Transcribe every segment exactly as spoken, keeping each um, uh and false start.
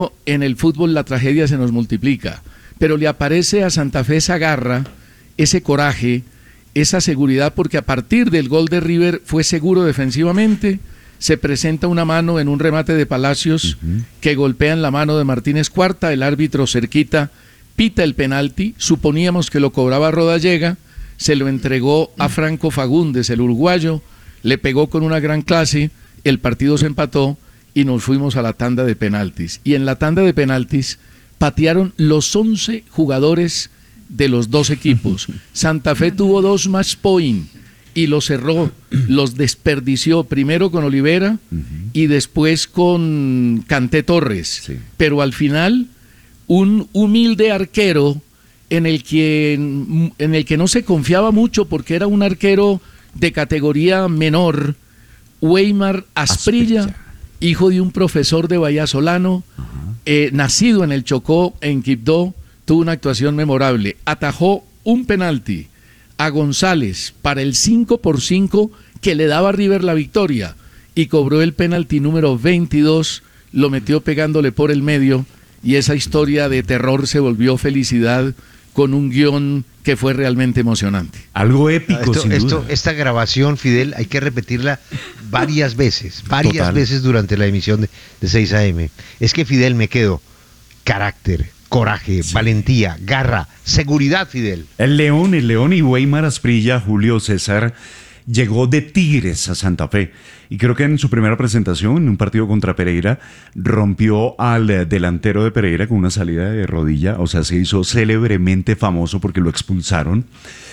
en el fútbol la tragedia se nos multiplica, pero le aparece a Santa Fe esa garra, ese coraje, esa seguridad, porque a partir del gol de River fue seguro defensivamente, se presenta una mano en un remate de Palacios uh-huh. que golpea en la mano de Martínez Cuarta, el árbitro cerquita pita el penalti, suponíamos que lo cobraba Rodallega, se lo entregó a Franco Fagundes, el uruguayo, le pegó con una gran clase, el partido se empató y nos fuimos a la tanda de penaltis. Y en la tanda de penaltis patearon los once jugadores de los dos equipos. Santa Fe tuvo dos match point y los cerró, los desperdició primero con Olivera uh-huh. y después con Canté Torres. Sí. Pero al final, un humilde arquero en el que, en el que no se confiaba mucho porque era un arquero de categoría menor, Weimar Asprilla, Asprilla. hijo de un profesor de Vallasolano, uh-huh. eh, nacido en el Chocó, en Quibdó, tuvo una actuación memorable. Atajó un penalti a González para el cinco por cinco que le daba a River la victoria y cobró el penalti número veintidós, lo metió pegándole por el medio y esa historia de terror se volvió felicidad con un guión que fue realmente emocionante. Algo épico, esto, sin esto, duda. Esta grabación, Fidel, hay que repetirla varias veces, varias Total. veces durante la emisión de, de seis a eme. Es que, Fidel, me quedo. Carácter, coraje, sí. valentía, garra, seguridad, Fidel. El León, el León y Weimar Asprilla, Julio César, llegó de Tigres a Santa Fe. Y creo que en su primera presentación, en un partido contra Pereira, rompió al delantero de Pereira con una salida de rodilla. O sea, se hizo célebremente famoso porque lo expulsaron.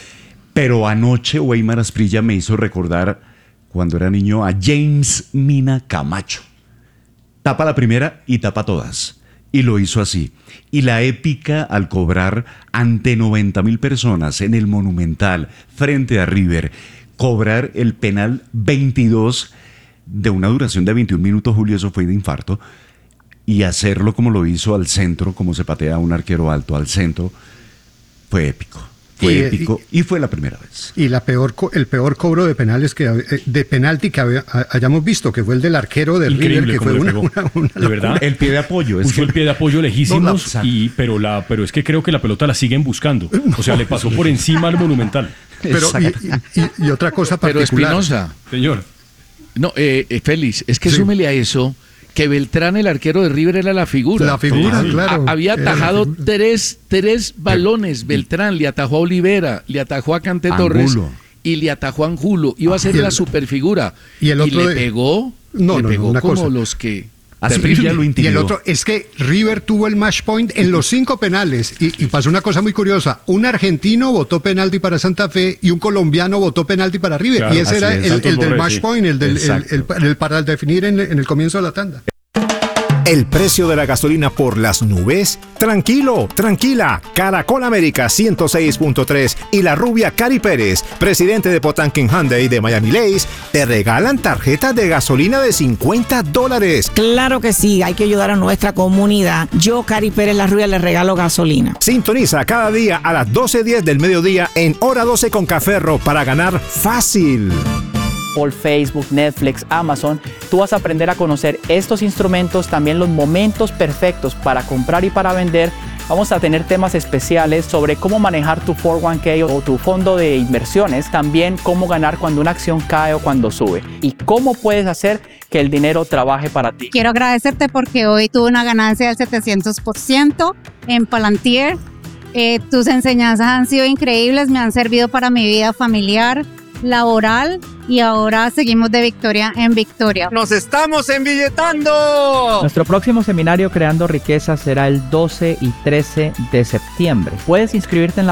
Pero anoche Weimar Asprilla me hizo recordar, cuando era niño, a James Mina Camacho. Tapa la primera y tapa todas. Y lo hizo así. Y la épica al cobrar ante noventa mil personas en el Monumental, frente a River, cobrar el penal veintidós de una duración de veintiún minutos, Julio, eso fue de infarto, y hacerlo como lo hizo al centro, como se patea un arquero alto al centro, fue épico. Fue y, épico y, y fue la primera vez. Y la peor, el peor cobro de penales que de penalti que hayamos visto, que fue el del arquero del River, que fue una, una, una de verdad, el pie de apoyo. Es Puso que... el pie de apoyo lejísimos, no, la... y, pero, la, pero es que creo que la pelota la siguen buscando. O sea, le pasó por encima al Monumental. Pero y, y, y otra cosa particular. Pero Espinosa. Señor. No, eh, eh, Félix, es que sí. súmele a eso que Beltrán, el arquero de River, era la figura. La figura, sí, claro. A, había atajado tres, tres balones. Beltrán le atajó a Olivera, le atajó a Canté Torres y le atajó a Angulo. Iba a ser el, la superfigura. Y, el otro y le de... pegó, no, le no, pegó no, como cosa. los que... Asprilla lo intimidó. Y el otro es que River tuvo el match point en los cinco penales y, y pasó una cosa muy curiosa. Un argentino votó penalti para Santa Fe y un colombiano votó penalti para River. Claro, y ese era el, el, el del match point, el, del, el, el, el, el para definir en, en el comienzo de la tanda. El precio de la gasolina por las nubes. Tranquilo, tranquila. Caracol América ciento seis punto tres y la rubia Cari Pérez, presidente de Potanquín Hyundai de Miami Lakes, te regalan tarjetas de gasolina de cincuenta dólares. Claro que sí, hay que ayudar a nuestra comunidad. Yo, Cari Pérez, la rubia, le regalo gasolina. Sintoniza cada día a las doce diez del mediodía en Hora doce con Caferro para ganar fácil. Por Facebook, Netflix, Amazon, tú vas a aprender a conocer estos instrumentos, también los momentos perfectos para comprar y para vender. Vamos a tener temas especiales sobre cómo manejar tu cuatro uno K o tu fondo de inversiones, también cómo ganar cuando una acción cae o cuando sube y cómo puedes hacer que el dinero trabaje para ti. Quiero agradecerte porque hoy tuve una ganancia del setecientos por ciento en Palantir. Eh, tus enseñanzas han sido increíbles, me han servido para mi vida familiar, laboral, y ahora seguimos de victoria en victoria. ¡Nos estamos embilletando! Nuestro próximo seminario Creando Riqueza será el doce y trece de septiembre. Puedes inscribirte en la